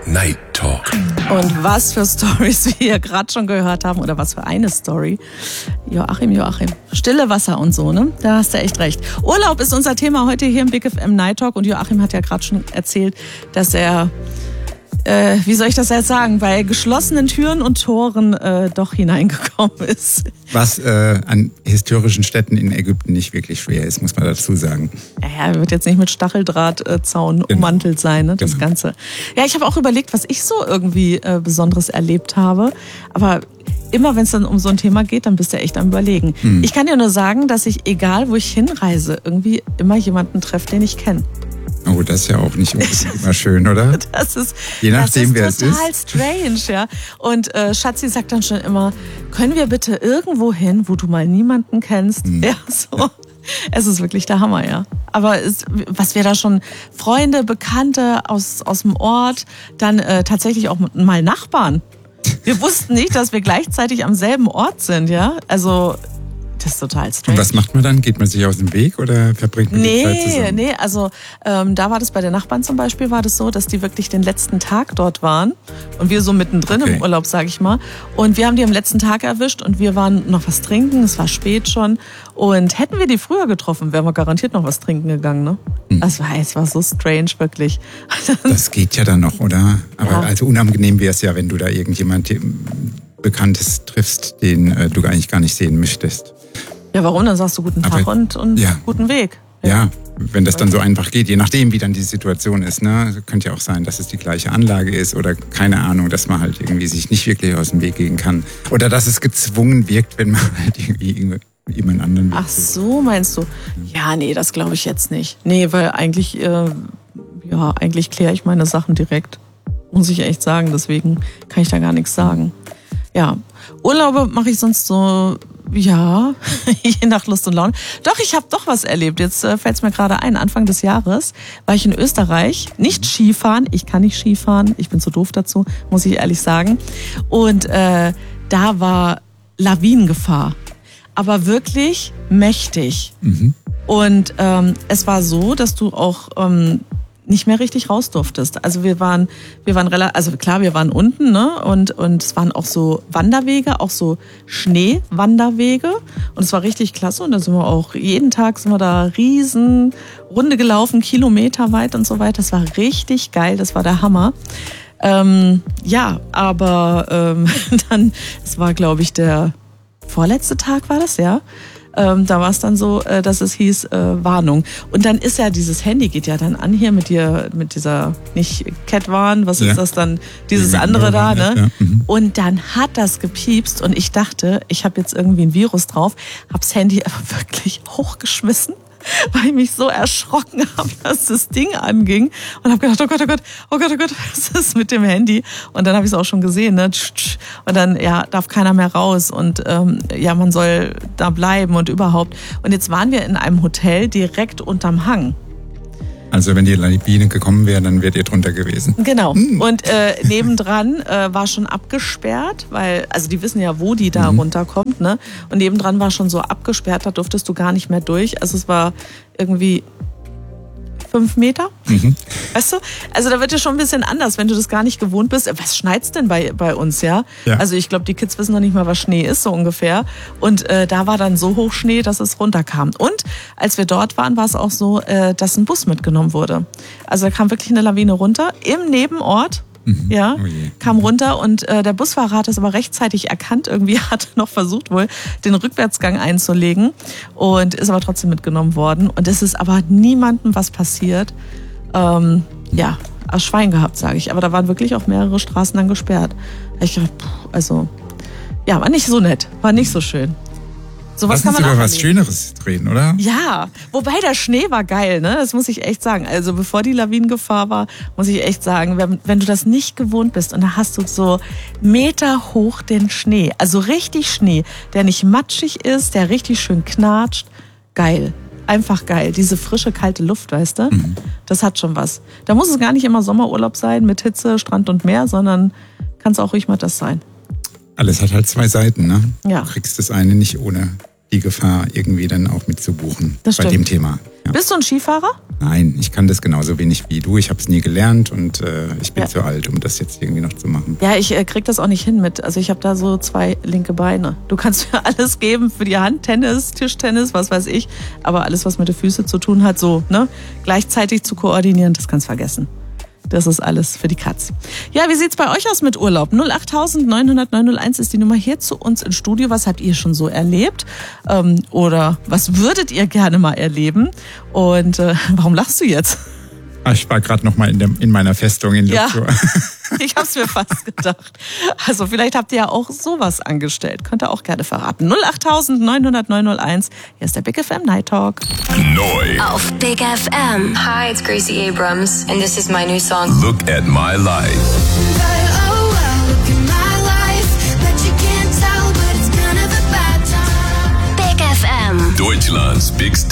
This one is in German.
Night Talk. Und was für Stories wir gerade schon gehört haben, oder was für eine Story. Joachim. Stille Wasser und so, ne? Da hast du echt recht. Urlaub ist unser Thema heute hier im Big FM Night Talk. Und Joachim hat ja gerade schon erzählt, dass er, wie soll ich das jetzt sagen, bei geschlossenen Türen und Toren doch hineingekommen ist. Was an historischen Städten in Ägypten nicht wirklich schwer ist, muss man dazu sagen. Ja, wird jetzt nicht mit Stacheldrahtzaun ummantelt sein, ne, das Ganze. Ja, ich habe auch überlegt, was ich so irgendwie Besonderes erlebt habe. Aber immer wenn es dann um so ein Thema geht, dann bist du echt am Überlegen. Ich kann dir nur sagen, dass ich, egal wo ich hinreise, irgendwie immer jemanden treffe, den ich kenne. Oh, das ist ja auch nicht immer schön, oder? Das ist, je nachdem, wer es ist. Total strange, ja. Und Schatzi sagt dann schon immer, können wir bitte irgendwo hin, wo du mal niemanden kennst? Ja, so. Es ist wirklich der Hammer, ja. Aber was wir da schon, Freunde, Bekannte aus dem Ort, dann tatsächlich auch mal Nachbarn. Wir wussten nicht, dass wir gleichzeitig am selben Ort sind, ja. Also das ist total strange. Und was macht man dann? Geht man sich aus dem Weg oder verbringt man die Zeit zusammen? Nee, also da war das bei den Nachbarn zum Beispiel, war das so, dass die wirklich den letzten Tag dort waren und wir so mittendrin im Urlaub, sag ich mal. Und wir haben die am letzten Tag erwischt und wir waren noch was trinken, es war spät schon. Und hätten wir die früher getroffen, wären wir garantiert noch was trinken gegangen, ne? Es war so strange, wirklich. Das geht ja dann noch, oder? Aber ja. Also unangenehm wäre es ja, wenn du da irgendjemand Bekanntes triffst, den du eigentlich gar nicht sehen möchtest. Ja, warum? Dann sagst du guten Tag und guten Weg. Ja, wenn das dann so einfach geht, je nachdem, wie dann die Situation ist. Ne? Könnte ja auch sein, dass es die gleiche Anlage ist oder keine Ahnung, dass man halt irgendwie sich nicht wirklich aus dem Weg gehen kann. Oder dass es gezwungen wirkt, wenn man halt irgendwie jemand anderen... Ach so, meinst du? Ja, nee, das glaube ich jetzt nicht. Nee, weil eigentlich kläre ich meine Sachen direkt. Muss ich echt sagen, deswegen kann ich da gar nichts sagen. Ja, Urlaube mache ich sonst so... Ja, je nach Lust und Laune. Doch, ich habe doch was erlebt. Jetzt fällt es mir gerade ein. Anfang des Jahres war ich in Österreich. Nicht Skifahren. Ich kann nicht Skifahren. Ich bin zu doof dazu, muss ich ehrlich sagen. Und da war Lawinengefahr. Aber wirklich mächtig. Und es war so, dass du auch nicht mehr richtig raus durftest. Also wir waren wir waren unten, ne? Und es waren auch so Wanderwege, auch so Schneewanderwege. Und es war richtig klasse. Und da sind wir auch, jeden Tag sind wir da riesen Runde gelaufen, kilometerweit und so weiter. Das war richtig geil, das war der Hammer. Ja, aber dann, es war, glaube ich, der vorletzte Tag war das, ja. Da war es dann so, dass es hieß Warnung. Und dann ist ja dieses Handy geht ja dann an hier mit dieser, nicht Cat-Warn, was ist das dann, dieses andere da, ne? Ja. Und dann hat das gepiepst und ich dachte, ich habe jetzt irgendwie ein Virus drauf, hab's Handy aber wirklich hochgeschmissen, weil ich mich so erschrocken habe, dass das Ding anging und habe gedacht, oh Gott, was ist mit dem Handy? Und dann habe ich es auch schon gesehen, ne? Und dann darf keiner mehr raus und man soll da bleiben und überhaupt. Und jetzt waren wir in einem Hotel direkt unterm Hang. Also wenn die Lawine gekommen wäre, dann wärt ihr drunter gewesen. Genau. Und nebendran war schon abgesperrt, weil, also die wissen ja, wo die da runterkommt, ne? Und nebendran war schon so abgesperrt, da durftest du gar nicht mehr durch. Also es war irgendwie 5 Meter. Weißt du? Also da wird ja schon ein bisschen anders, wenn du das gar nicht gewohnt bist. Was schneit's denn bei uns, ja? Also ich glaube, die Kids wissen noch nicht mal, was Schnee ist, so ungefähr. Und da war dann so hoch Schnee, dass es runterkam. Und als wir dort waren, war es auch so, dass ein Bus mitgenommen wurde. Also da kam wirklich eine Lawine runter im Nebenort. Ja, kam runter und der Busfahrer hat es aber rechtzeitig erkannt. Irgendwie hat er noch versucht wohl, den Rückwärtsgang einzulegen und ist aber trotzdem mitgenommen worden. Und es ist aber niemandem was passiert. Aus Schwein gehabt, sage ich. Aber da waren wirklich auch mehrere Straßen dann gesperrt. Da ich gedacht, war nicht so nett, war nicht so schön. So was kann man sogar was Schöneres drehen, oder? Ja, wobei der Schnee war geil, ne? Das muss ich echt sagen. Also bevor die Lawinengefahr war, muss ich echt sagen, wenn du das nicht gewohnt bist und da hast du so Meter hoch den Schnee, also richtig Schnee, der nicht matschig ist, der richtig schön knatscht, geil. Einfach geil. Diese frische, kalte Luft, weißt du? Das hat schon was. Da muss es gar nicht immer Sommerurlaub sein mit Hitze, Strand und Meer, sondern kann es auch ruhig mal das sein. Alles hat halt 2 Seiten, ne? Ja. Du kriegst das eine nicht ohne die Gefahr irgendwie dann auch mit zu buchen Das bei stimmt. dem Thema. Ja. Bist du ein Skifahrer? Nein, ich kann das genauso wenig wie du. Ich habe es nie gelernt und ich bin zu alt, um das jetzt irgendwie noch zu machen. Ja, ich krieg das auch nicht hin mit. Also ich habe da so 2 linke Beine. Du kannst mir alles geben für die Hand, Tennis, Tischtennis, was weiß ich. Aber alles, was mit den Füßen zu tun hat, so gleichzeitig zu koordinieren, das kannst vergessen. Das ist alles für die Katz. Ja, wie sieht's bei euch aus mit Urlaub? 08000 900 901 ist die Nummer hier zu uns ins Studio. Was habt ihr schon so erlebt? Oder was würdet ihr gerne mal erleben? Und warum lachst du jetzt? Ich war gerade noch mal in meiner Festung in Luxor. Ja. Ich hab's mir fast gedacht. Also vielleicht habt ihr ja auch sowas angestellt. Könnt ihr auch gerne verraten. 08000 900 901. Hier ist der Big FM Night Talk. Neu. Auf Big FM. Hi, it's Gracie Abrams, and this is my new song. Look at my life. Big FM. Deutschlands Big